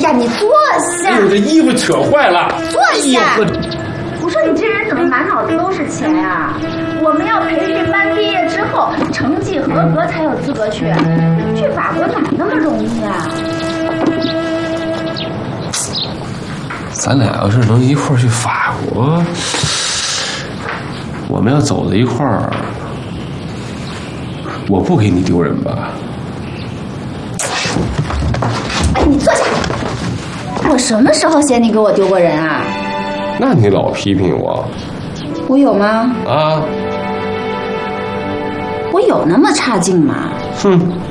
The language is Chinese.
下，你坐下。 哎呦，这衣服扯坏了。 坐下。我说你这人怎么满脑子都是钱呀？我们要培训班毕业之后成绩合格才有资格去法国，哪那么容易啊？ 咱俩要是能一块儿去法国，我们要走在一块儿，我不给你丢人吧？ 哎，你坐下。我什么时候嫌你给我丢过人啊？ 那你老批评我。 我有吗？ 啊？ 我有那么差劲吗？ 哼。